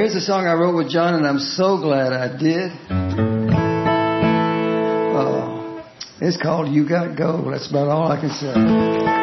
here's a song I wrote with John, and I'm so glad I did. It's called You Got Gold. That's about all I can say.